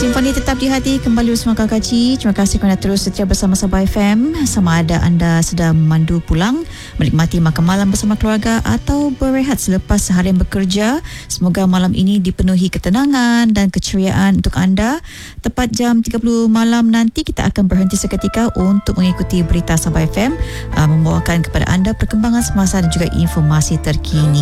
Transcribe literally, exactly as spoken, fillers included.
Simfoni tetap di hati kembali bersama Kak Kaci. Terima kasih kerana terus setia bersama Sabah F M. Sama ada anda sedang memandu pulang, menikmati makan malam bersama keluarga atau berehat selepas seharian bekerja. Semoga malam ini dipenuhi ketenangan dan keceriaan untuk anda. Tepat jam tiga puluh malam nanti kita akan berhenti seketika untuk mengikuti berita Sabah F M, uh, membawakan kepada anda perkembangan semasa dan juga informasi terkini.